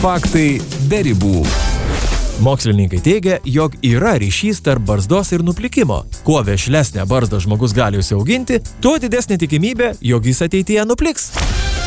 Faktai be ribų. Mokslininkai teigia, jog yra ryšys tarp barzdos ir nuplikimo. Kuo vešlesnę barzdą žmogus gali užsiauginti, tuo didesnė tikimybė, jog jis ateityje nupliks.